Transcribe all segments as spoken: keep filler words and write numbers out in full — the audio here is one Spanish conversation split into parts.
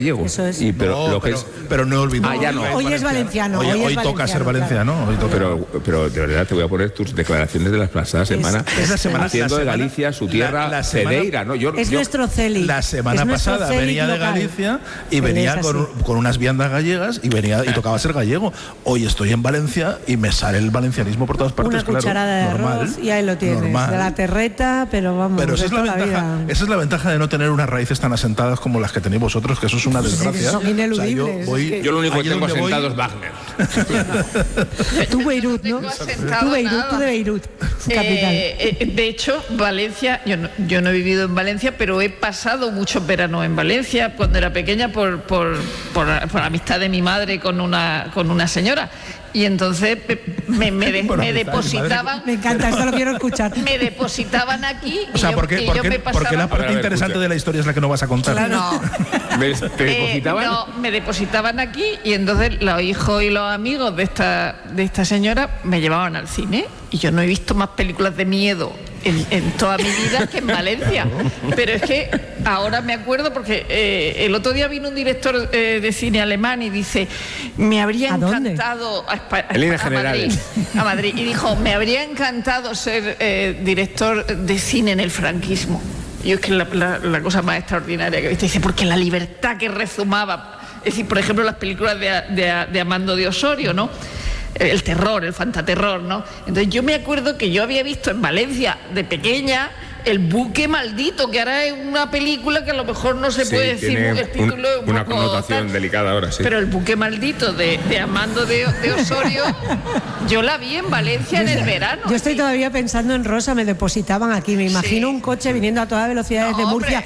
gallego. Eso es. Y pero, no, lo que pero, es... pero no olvidemos. Ah, ya no. Hoy es valenciano. Hoy, Hoy, hoy es toca ser valenciano. claro. Hoy toca. Pero, pero de verdad te voy a poner tus declaraciones de la pasada semana. Es la semana haciendo la de semana, Galicia su tierra, la, la semana, Cedeira, ¿no? Yo, es yo, nuestro Celi. La semana pasada venía de Galicia y Él venía con, con unas viandas gallegas y venía y tocaba ser gallego. Hoy estoy en Valencia y me sale el valencianismo por todas partes. Una cucharada claro, de normal, arroz y ahí lo tienes. normal. De la terreta, pero vamos. Pero esa es, la la ventaja, vida. esa es la ventaja de no tener unas raíces tan asentadas como las que tenéis vosotros, que eso es una desgracia. Son ineludibles. O sea, yo, voy, es que... yo lo único que allí tengo donde asentado voy, es Wagner. Tú Beirut, ¿no? Tú Beirut, tú de Beirut, capital. Eh, eh, de hecho, Valencia, yo no, yo no he vivido en Valencia, pero he pasado muchos veranos en Valencia cuando era pequeña por, por, por, por la amistad de mi madre con una, con una señora. Y entonces me, me, de, Bueno, me depositaban. Me encanta, esto lo quiero escuchar. Me depositaban aquí. O sea, y yo, ¿por qué, y por yo qué, me por qué pasaba. la parte A ver, a ver, interesante escucha. de la historia es la que no vas a contar? Claro. No. ¿Me, ¿Te depositaban? Eh, no, me depositaban aquí y entonces los hijos y los amigos de esta, de esta señora me llevaban al cine y yo no he visto más películas de miedo en, en toda mi vida que en Valencia. Pero es que ahora me acuerdo porque eh, el otro día vino un director eh, de cine alemán y dice, me habría ¿A dónde? encantado a, Espa- a, En líneas a Madrid, generales. a Madrid y dijo, me habría encantado ser eh, director de cine en el franquismo. Y es que la, la, la cosa más extraordinaria que he visto, dice, porque la libertad que rezumaba, es decir, por ejemplo, las películas de, de, de Amando de Osorio, ¿no? El terror, el fantaterror, ¿no? Entonces yo me acuerdo que yo había visto en Valencia de pequeña El buque maldito, que ahora es una película que a lo mejor no se Sí, puede decir, tiene el título un- es un una poco connotación tal. delicada ahora, sí. Pero El buque maldito de, de Amando de, de Osorio, yo la vi en Valencia en el verano. Yo estoy todavía pensando en Rosa, me depositaban aquí. Me imagino Sí. un coche viniendo a toda velocidad No, desde Murcia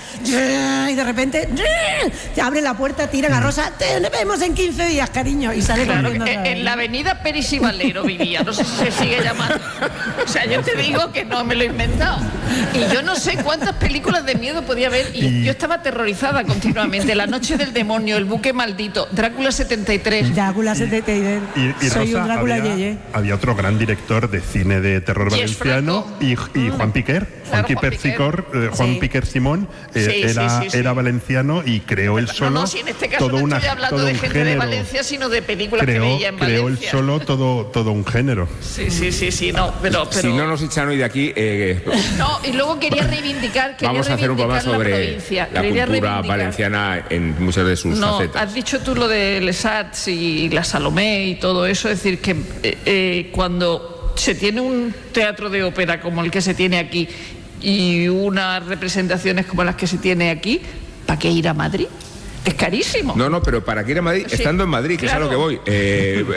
y de repente te abre la puerta, tiran a Rosa, te vemos en quince días, cariño, y sale Claro, corriendo. en, otra vez. en la avenida Peris y Valero vivía, no sé si se sigue llamando. O sea, yo te digo que no me lo he inventado. Y yo no sé cuántas películas de miedo podía haber y yo estaba aterrorizada continuamente. La noche del demonio, El buque maldito, Drácula setenta y tres. Drácula setenta y tres. Y, y Soy Rosa, un Drácula había, yeye. había otro gran director de cine de terror Yes, valenciano Franco. y, y Juan Piquer, Juan Juan Piquer Piquer. Sicor, eh, Juan Sí. Piquer Simón, eh, Sí, sí, era, sí, sí. era valenciano y creó él solo No, no, si en este caso todo, no una, estoy hablando todo de un gente de género. Valencia, sino de películas que Creó, veía en creó él Valencia. solo todo, todo un género. Sí, sí, sí, sí, no, pero... pero... Si no nos echan hoy de aquí, eh, No, y luego quería reivindicar, quería vamos a hacer un programa reivindicar la sobre provincia. la Quería cultura reivindicar- valenciana en muchas de sus No, facetas. has dicho tú lo de Lesats y la Salomé y todo eso, es decir, que eh, eh, cuando se tiene un teatro de ópera como el que se tiene aquí y unas representaciones como las que se tiene aquí, ¿para qué ir a Madrid? Es carísimo. No, no, pero para que ir a Madrid, Sí, estando en Madrid, que claro. es a lo que voy. Eh,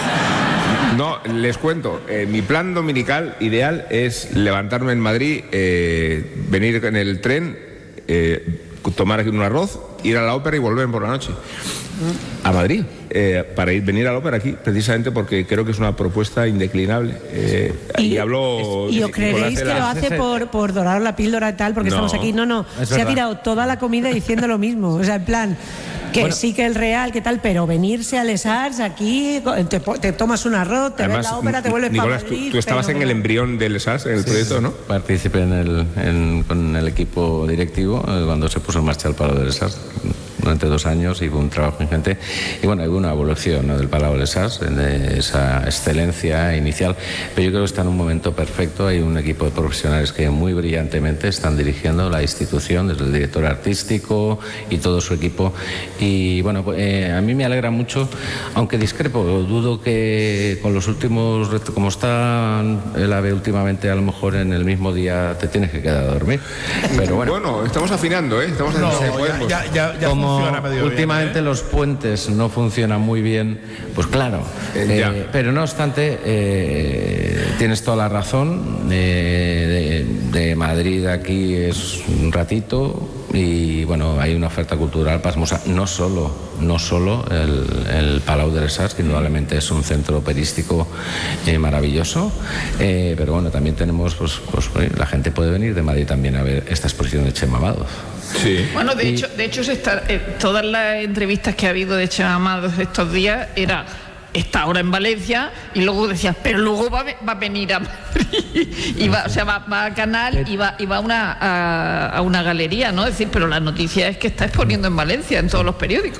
no, les cuento. eh, mi plan dominical ideal es levantarme en Madrid, eh, venir en el tren, eh, tomar aquí un arroz, ir a la ópera y volver por la noche. A Madrid, eh, para ir venir a la ópera aquí, precisamente porque creo que es una propuesta indeclinable. Eh, y, hablo. y os Nicolás creeréis de que la- lo hace por, por dorar la píldora y tal, porque No. estamos aquí. No, no, Es se ha verdad. tirado toda la comida diciendo lo mismo. O sea, en plan, que Bueno. sí que el Real, que tal, pero venirse a Les Arts aquí, te, po- te tomas un arroz, te ves Además, la ópera, te vuelves para Nicolás, tú, Madrid. tú estabas en el fenomenal. embrión del S A S, en el proyecto, ¿no? Participé en el, en- con el equipo directivo eh, cuando se puso en marcha el Palau de Les Arts durante dos años y fue un trabajo ingente. Y bueno, hubo una evolución, ¿no?, del Palau de Les Arts, de esa excelencia inicial. Pero yo creo que está en un momento perfecto. Hay un equipo de profesionales que muy brillantemente están dirigiendo la institución, desde el director artístico y todo su equipo. Y bueno, pues, eh, a mí me alegra mucho, aunque discrepo, dudo que con los últimos, retos, como está el AVE últimamente, a lo mejor en el mismo día te tienes que quedar a dormir. Pero bueno, Bueno, estamos afinando, ¿eh? Estamos No, haciendo ya, podemos. ya, ya, ya como funciona medio últimamente bien, ¿eh? los puentes no funcionan muy bien, pues claro. Eh, eh, ya. pero no obstante, eh, tienes toda la razón. eh, de, de Madrid aquí es un ratito y bueno, hay una oferta cultural pasmosa. No solo, no solo el, el Palau de Les Arts, que indudablemente es un centro operístico eh, maravilloso, eh, pero bueno, también tenemos, pues, pues la gente puede venir de Madrid también a ver esta exposición de Chema Amado. Sí. Bueno, de Y- hecho, de hecho se está, eh, todas las entrevistas que ha habido de Chema Amado estos días era está ahora en Valencia y luego decía, pero luego va, a ve- va a venir a Madrid y va, o sea, va, va a Canal y va, y va a, una, a, a una galería, ¿no? Es decir, pero la noticia es que está exponiendo en Valencia en todos los periódicos.